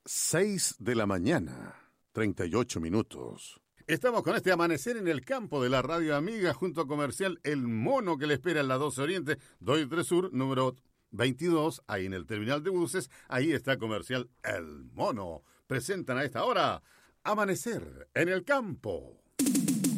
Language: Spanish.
6 de la mañana, 38 minutos. Estamos con este amanecer en el campo de la radio amiga junto a Comercial El Mono que le espera en la 12 Oriente, 23 Sur, número 22, ahí en el terminal de buses. Ahí está Comercial El Mono. Presentan a esta hora Amanecer en el campo.